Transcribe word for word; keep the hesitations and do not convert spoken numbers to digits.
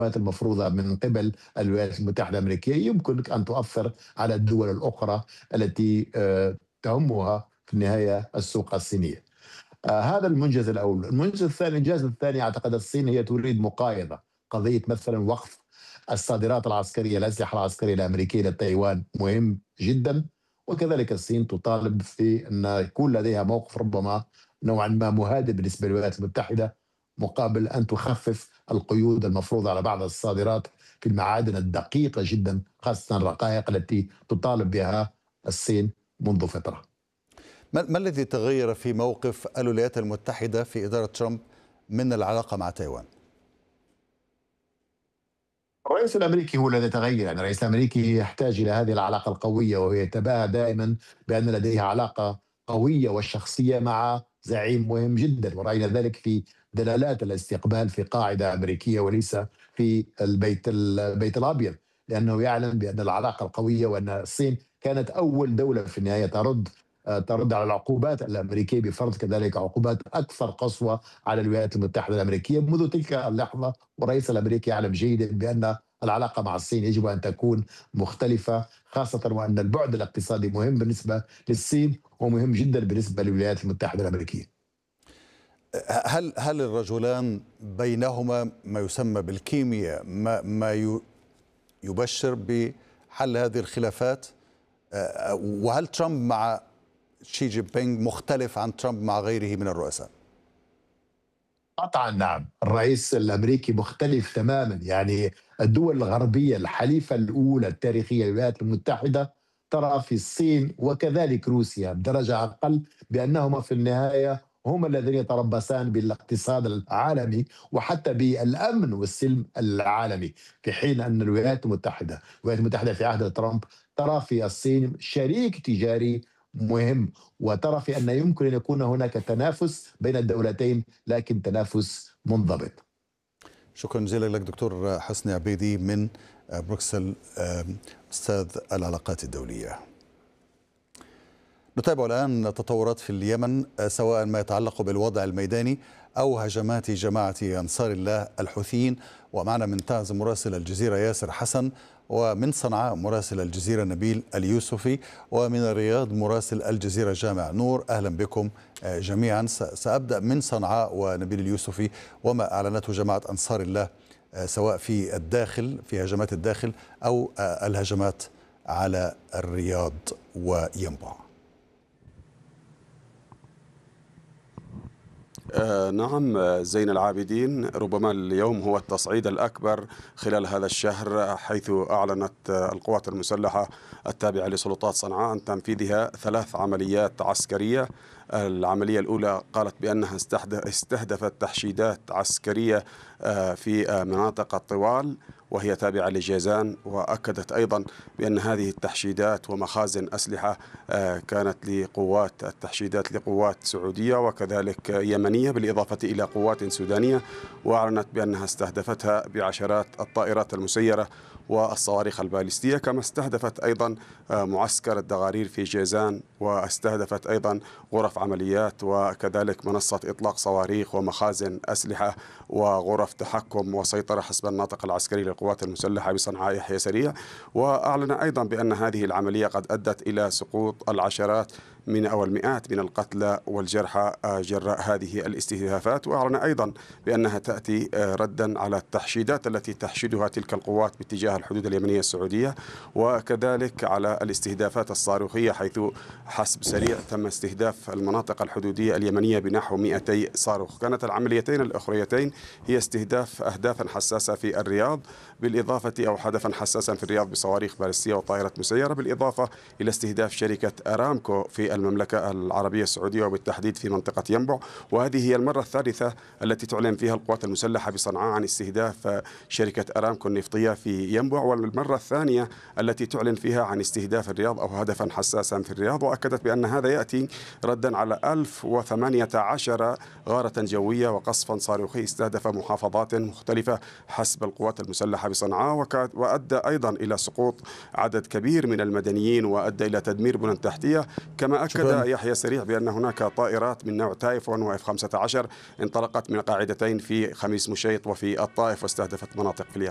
المفروضة من قبل الولايات المتحدة الأمريكية يمكن أن تؤثر على الدول الأخرى التي آه، تهمها في النهاية السوق الصينية. آه، هذا المنجز الأول. المنجز الثاني، الإنجاز الثاني، أعتقد الصين هي تريد مقايضة قضية مثلا وقف الصادرات العسكرية، الأسلحة العسكرية الأمريكية لتايوان مهم جدا. وكذلك الصين تطالب في أن يكون لديها موقف ربما نوعا ما مهادئ بالنسبة للولايات المتحدة، مقابل أن تخفف القيود المفروضة على بعض الصادرات في المعادن الدقيقة جدا، خاصة الرقائق التي تطالب بها الصين منذ فترة. ما ما الذي تغير في موقف الولايات المتحدة في إدارة ترامب من العلاقة مع تايوان؟ الرئيس الامريكي هو الذي تغير، يعني الرئيس الامريكي يحتاج الى هذه العلاقه القويه، وهو يتباهى دائما بان لديه علاقه قويه وشخصيه مع زعيم مهم جدا، وراينا ذلك في دلالات الاستقبال في قاعده امريكيه وليس في البيت البيت الابيض، لانه يعلم بان العلاقه القويه وان الصين كانت اول دوله في النهايه ترد آه، ترد على العقوبات الامريكيه بفرض كذلك عقوبات اكثر قسوه على الولايات المتحده الامريكيه منذ تلك اللحظه. والرئيس الامريكي يعلم جيدا بان العلاقه مع الصين يجب ان تكون مختلفه، خاصه وان البعد الاقتصادي مهم بالنسبه للصين ومهم جدا بالنسبه للولايات المتحده الامريكيه. هل هل الرجلان بينهما ما يسمى بالكيمياء، ما ما ي- يبشر بحل هذه الخلافات؟ آه، وهل ترامب مع شي جين بينغ مختلف عن ترامب مع غيره من الرؤساء؟ قطعا نعم، الرئيس الامريكي مختلف تماما. يعني الدول الغربيه الحليفه الاولى التاريخيه للولايات المتحده ترى في الصين وكذلك روسيا بدرجه اقل بانهما في النهايه هم الذين يتربصان بالاقتصاد العالمي وحتى بالامن والسلم العالمي، في حين ان الولايات المتحده الولايات المتحده في عهد ترامب ترى في الصين شريك تجاري مهم، وترى في ان يمكن ان يكون هناك تنافس بين الدولتين لكن تنافس منضبط. شكرا جزيلا لك دكتور حسني عبيدي من بروكسل، أستاذ العلاقات الدولية. نتابع الآن تطورات في اليمن، سواء ما يتعلق بالوضع الميداني أو هجمات جماعة أنصار الله الحوثيين. ومعنا من تعز مراسل الجزيرة ياسر حسن، ومن صنعاء مراسل الجزيرة نبيل اليوسفي، ومن الرياض مراسل الجزيرة جامع نور. أهلا بكم جميعا. سأبدأ من صنعاء ونبيل اليوسفي، وما أعلنته جماعة أنصار الله سواء في الداخل في هجمات الداخل أو الهجمات على الرياض وينبع. آه نعم، آه، زين العابدين، ربما اليوم هو التصعيد الأكبر خلال هذا الشهر، حيث أعلنت آه، القوات المسلحة التابعة لسلطات صنعاء عن تنفيذها ثلاث عمليات عسكرية. العملية الأولى قالت بأنها استهدفت تحشيدات عسكرية آه، في آه، مناطق الطوال وهي تابعة لجيزان، وأكدت أيضا بأن هذه التحشيدات ومخازن أسلحة آه، كانت لقوات التحشيدات لقوات سعودية وكذلك يمنية بالإضافة إلى قوات سودانية، وأعلنت بأنها استهدفتها بعشرات الطائرات المسيرة والصواريخ البالستية، كما استهدفت أيضا آه، معسكر الدغارير في جيزان، واستهدفت أيضا غرف عمليات وكذلك منصة إطلاق صواريخ ومخازن أسلحة وغرف تحكم وسيطرة حسب الناطق العسكري للقوات المسلحة بصنعاء يحيى سريع. وأعلن أيضا بأن هذه العملية قد أدت إلى سقوط العشرات من أو المئات من القتلى والجرحى جراء هذه الاستهدافات. وأعلن أيضا بأنها تأتي ردا على التحشيدات التي تحشدها تلك القوات باتجاه الحدود اليمنية السعودية، وكذلك على الاستهدافات الصاروخية، حيث حسب سريع تم استهداف المناطق الحدودية اليمنية بنحو مئتي صاروخ. كانت العمليتين الأخريتين هي استهداف أهدافا حساسة في الرياض، بالإضافة أو هدفا حساسا في الرياض بصواريخ باليستية وطائرات مسيرة، بالإضافة إلى استهداف شركة أرامكو في المملكة العربية السعودية وبالتحديد في منطقة ينبع. وهذه هي المرة الثالثة التي تعلن فيها القوات المسلحة بصنعاء عن استهداف شركة أرامكو النفطية في ينبع، والمرة الثانية التي تعلن فيها عن استهداف الرياض أو هدفا حساسا في الرياض. وأكدت بأن هذا يأتي ردا على ألف وثمانية عشر غارة جوية وقصفا صاروخي استهدف محافظات مختلفة حسب القوات المسلحة بصنعاء، وأدى أيضا إلى سقوط عدد كبير من المدنيين وأدى إلى تدمير بنى تحتية. كما أكد شكرا. يحيى سريع بأن هناك طائرات من نوع تايفون وإف خمسة عشر انطلقت من قاعدتين في خميس مشيط وفي الطائف واستهدفت مناطق في اليمن.